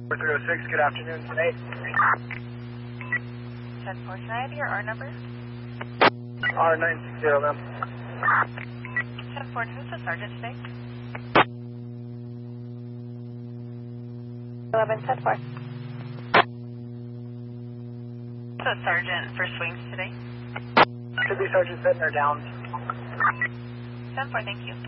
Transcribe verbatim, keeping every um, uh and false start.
four three oh six, good afternoon, tonight. ten four, can I have your R number? R nine six zero, ma'am. ten four, who's the sergeant today? eleven, ten four. The sergeant for swings today? Could be Sergeant Fentner down. ten four, thank you.